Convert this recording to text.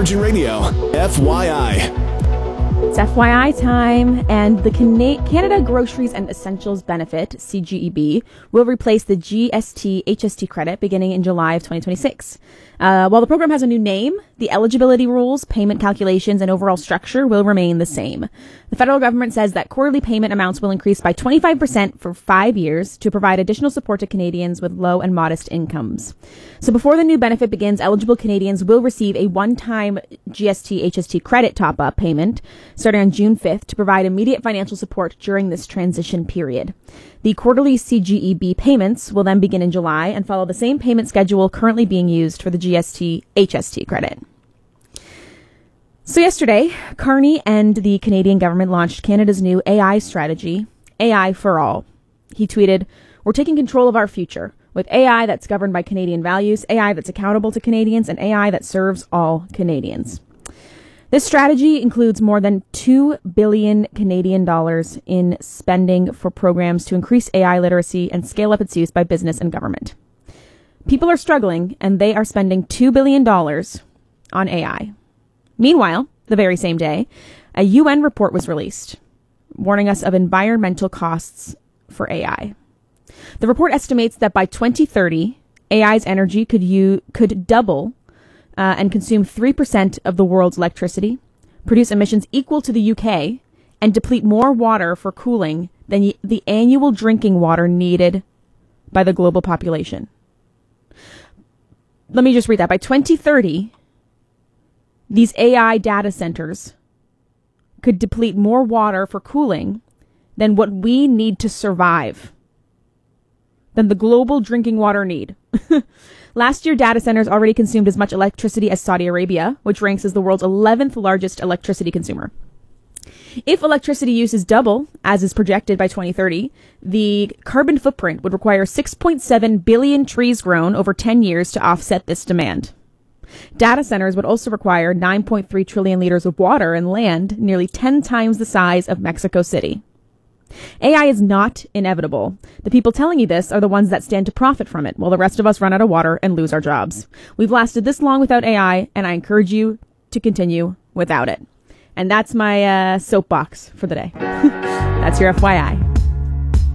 Virgin Radio, FYI. It's FYI time, and the Canada Groceries and Essentials Benefit, CGEB, will replace the GST HST credit beginning in July of 2026. While the program has a new name, the eligibility rules, payment calculations, and overall structure will remain the same. The federal government says that quarterly payment amounts will increase by 25% for 5 years to provide additional support to Canadians with low and modest incomes. So before the new benefit begins, eligible Canadians will receive a one-time GST HST credit top-up payment starting on June 5th to provide immediate financial support during this transition period. The quarterly CGEB payments will then begin in July and follow the same payment schedule currently being used for the GST HST credit. So yesterday, Carney and the Canadian government launched Canada's new AI strategy, AI for All. He tweeted, "We're taking control of our future with AI that's governed by Canadian values, AI that's accountable to Canadians, and AI that serves all Canadians." This strategy includes more than 2 billion Canadian dollars in spending for programs to increase AI literacy and scale up its use by business and government. People are struggling, and they are spending $2 billion on AI. Meanwhile, the very same day, a UN report was released, warning us of environmental costs for AI. The report estimates that by 2030, AI's energy could double and consume 3% of the world's electricity, produce emissions equal to the UK, and deplete more water for cooling than the annual drinking water needed by the global population. Let me just read that. By 2030, these AI data centers could deplete more water for cooling than what we need to survive, than the global drinking water need. Last year, data centers already consumed as much electricity as Saudi Arabia, which ranks as the world's 11th largest electricity consumer. If electricity use is double, as is projected by 2030, the carbon footprint would require 6.7 billion trees grown over 10 years to offset this demand. Data centers would also require 9.3 trillion liters of water and land, nearly 10 times the size of Mexico City. AI is not inevitable. The people telling you this are the ones that stand to profit from it, while the rest of us run out of water and lose our jobs. We've lasted this long without AI, and I encourage you to continue without it. And that's my soapbox for the day. That's your FYI.